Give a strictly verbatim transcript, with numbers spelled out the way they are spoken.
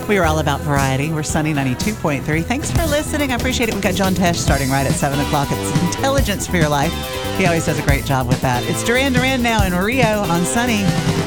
We are all about variety. We're Sunny ninety-two point three. Thanks for listening. I appreciate it. We've got John Tesh starting right at seven o'clock. It's Intelligence for Your Life. He always does a great job with that. It's Duran Duran now in Rio on Sunny.